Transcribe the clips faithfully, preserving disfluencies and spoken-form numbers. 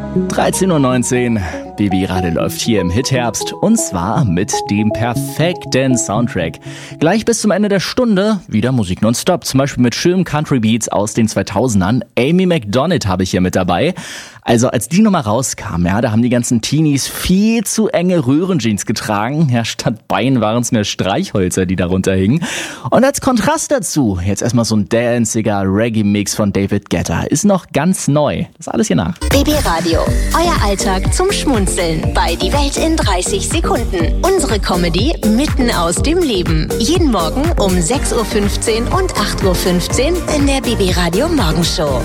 dreizehn Uhr neunzehn, Baby Radio läuft hier im Hitherbst und zwar mit dem perfekten Soundtrack. Gleich bis zum Ende der Stunde wieder Musik nonstop, zum Beispiel mit schönen Country Beats aus den zweitausendern. Amy Macdonald habe ich hier mit dabei. Also als die Nummer rauskam, ja, da haben die ganzen Teenies viel zu enge Röhrenjeans getragen. Ja, statt Beinen waren es mehr Streichhölzer, die darunter hingen. Und als Kontrast dazu, jetzt erstmal so ein danziger Reggae-Mix von David Guetta. Ist noch ganz neu. Das ist alles hier nach. B B Radio, euer Alltag zum Schmunzeln bei Die Welt in dreißig Sekunden. Unsere Comedy mitten aus dem Leben. Jeden Morgen um sechs Uhr fünfzehn und acht Uhr fünfzehn in der B B Radio Morgenshow.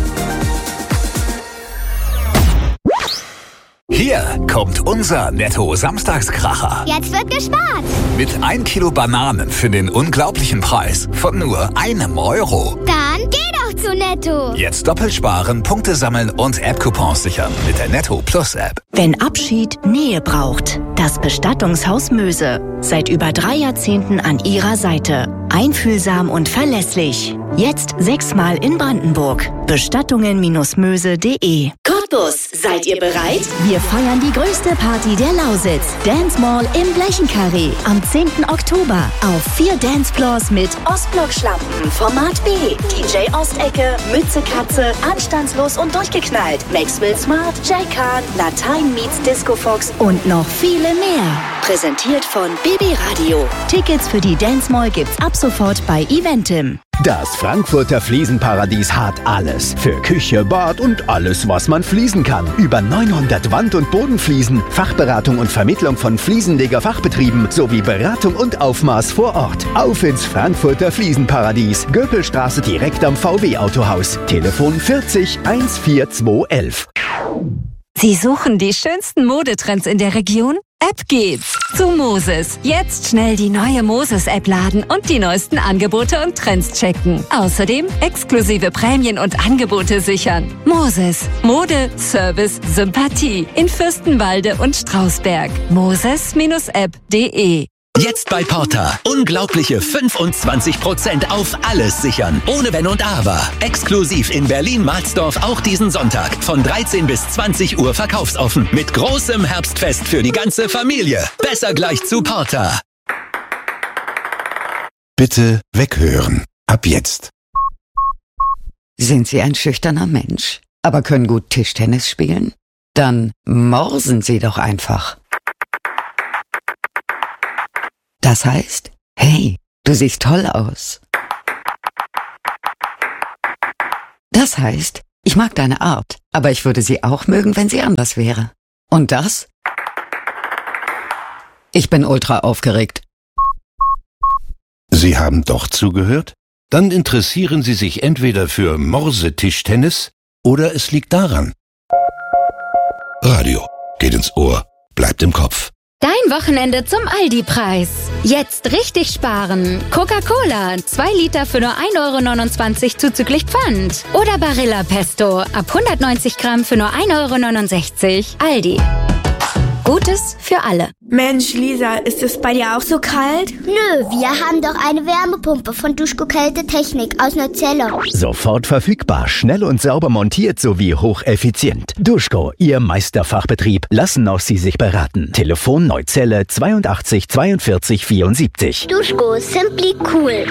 Hier kommt unser Netto-Samstagskracher. Jetzt wird gespart. Mit ein Kilo Bananen für den unglaublichen Preis von nur einem Euro. Dann geh doch zu Netto. Jetzt doppelt sparen, Punkte sammeln und App-Coupons sichern mit der Netto Plus App. Wenn Abschied Nähe braucht, das Bestattungshaus Möse. Seit über drei Jahrzehnten an Ihrer Seite. Einfühlsam und verlässlich. Jetzt sechsmal in Brandenburg. Bestattungen Möse punkt de. Cottbus, seid ihr bereit? Wir feiern die größte Party der Lausitz. Dance Mall im Blechenkarree. Am zehnten Oktober. Auf vier Dancefloors mit Ostblock-Schlampen, Format B, D J Ostecke, Mütze Katze, Anstandslos und durchgeknallt, Maxwell Smart, Jay Khan, Latein meets Disco Fox und noch viele mehr. Präsentiert von B B Radio. Tickets für die Dance Mall gibt's ab sofort bei Eventim. Das Frankfurter Fliesenparadies hat alles. Für Küche, Bad und alles, was man fließen kann. Über neunhundert Wand- und Bodenfliesen, Fachberatung und Vermittlung von Fliesenleger-Fachbetrieben sowie Beratung und Aufmaß vor Ort. Auf ins Frankfurter Fliesenparadies. Göpelstraße direkt am V W-Autohaus. Telefon vierzig eins vier zwei elf. Sie suchen die schönsten Modetrends in der Region? Ab geht's zu Moses. Jetzt schnell die neue Moses-App laden und die neuesten Angebote und Trends checken. Außerdem exklusive Prämien und Angebote sichern. Moses. Mode, Service, Sympathie. In Fürstenwalde und Strausberg. Moses App punkt de. Jetzt bei Porter. Unglaubliche fünfundzwanzig Prozent auf alles sichern. Ohne Wenn und Aber. Exklusiv in Berlin-Marsdorf auch diesen Sonntag. Von dreizehn bis zwanzig Uhr verkaufsoffen. Mit großem Herbstfest für die ganze Familie. Besser gleich zu Porter. Bitte weghören. Ab jetzt. Sind Sie ein schüchterner Mensch, aber können gut Tischtennis spielen? Dann morsen Sie doch einfach. Das heißt, hey, du siehst toll aus. Das heißt, ich mag deine Art, aber ich würde sie auch mögen, wenn sie anders wäre. Und das? Ich bin ultra aufgeregt. Sie haben doch zugehört? Dann interessieren Sie sich entweder für Morsetischtennis oder es liegt daran. Radio geht ins Ohr, bleibt im Kopf. Dein Wochenende zum Aldi-Preis. Jetzt richtig sparen. Coca-Cola, zwei Liter für nur ein Euro neunundzwanzig zuzüglich Pfand. Oder Barilla Pesto, ab hundertneunzig Gramm für nur ein Euro neunundsechzig. Aldi. Gutes für alle. Mensch, Lisa, ist es bei dir auch so kalt? Nö, wir haben doch eine Wärmepumpe von Duschko Kälte Technik aus Neuzelle. Sofort verfügbar, schnell und sauber montiert sowie hocheffizient. Duschko, Ihr Meisterfachbetrieb. Lassen auch Sie sich beraten. Telefon Neuzelle zweiundachtzig zweiundvierzig vierundsiebzig. Duschko, simply cool.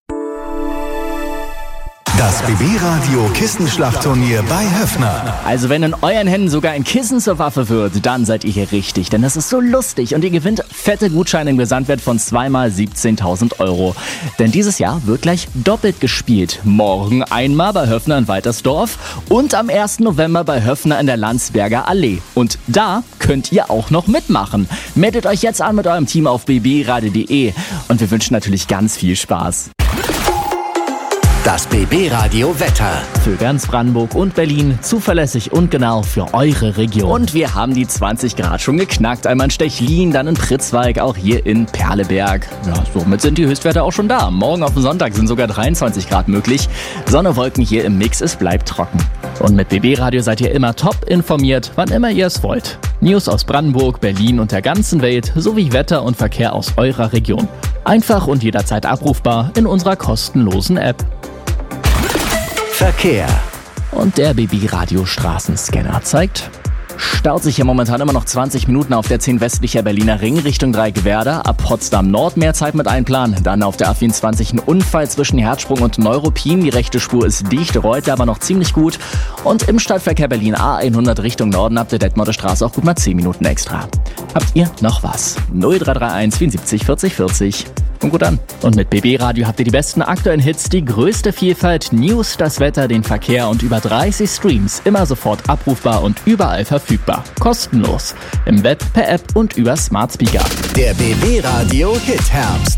Das B B-Radio Kissenschlachtturnier bei Höffner. Also wenn in euren Händen sogar ein Kissen zur Waffe wird, dann seid ihr hier richtig. Denn das ist so lustig und ihr gewinnt fette Gutscheine im Gesamtwert von zweimal siebzehntausend Euro. Denn dieses Jahr wird gleich doppelt gespielt. Morgen einmal bei Höffner in Waltersdorf und am ersten November bei Höffner in der Landsberger Allee. Und da könnt ihr auch noch mitmachen. Meldet euch jetzt an mit eurem Team auf b b radio punkt de und wir wünschen natürlich ganz viel Spaß. Das B B-Radio Wetter. Für ganz Brandenburg und Berlin zuverlässig und genau für eure Region. Und wir haben die zwanzig Grad schon geknackt. Einmal in Stechlin, dann in Pritzwalk, auch hier in Perleberg. Ja, somit sind die Höchstwerte auch schon da. Morgen auf den Sonntag sind sogar dreiundzwanzig Grad möglich. Sonne, Wolken hier im Mix, es bleibt trocken. Und mit B B-Radio seid ihr immer top informiert, wann immer ihr es wollt. News aus Brandenburg, Berlin und der ganzen Welt sowie Wetter und Verkehr aus eurer Region. Einfach und jederzeit abrufbar in unserer kostenlosen App. Verkehr. Und der B B-Radio-Straßenscanner zeigt... Staut sich hier momentan immer noch zwanzig Minuten auf der zehn westlicher Berliner Ring Richtung Dreigewerder. Ab Potsdam Nord mehr Zeit mit einplanen. Dann auf der A vierundzwanzig ein Unfall zwischen Herzsprung und Neuruppin. Die rechte Spur ist dicht, rollt aber noch ziemlich gut. Und im Stadtverkehr Berlin A hundert Richtung Norden ab der Detmolder Straße auch gut mal zehn Minuten extra. Habt ihr noch was? null drei drei eins vierundsiebzig vierzig vierzig. Und gut an. Und mit B B Radio habt ihr die besten aktuellen Hits, die größte Vielfalt, News, das Wetter, den Verkehr und über dreißig Streams. Immer sofort abrufbar und überall verfügbar. Kostenlos. Im Web, per App und über Smart Speaker. Der B B Radio Hit Herbst.